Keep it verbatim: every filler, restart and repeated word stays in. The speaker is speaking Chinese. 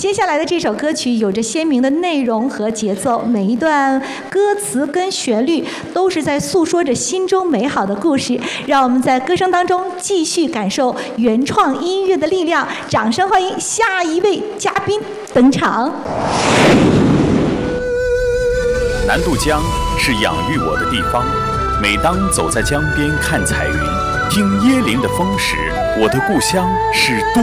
接下来的这首歌曲有着鲜明的内容和节奏，每一段歌词跟旋律都是在诉说着心中美好的故事。让我们在歌声当中继续感受原创音乐的力量。掌声欢迎下一位嘉宾登场。 南渡江是养育我的地方，每当走在江边看彩云，听椰林的风时，我的故乡是多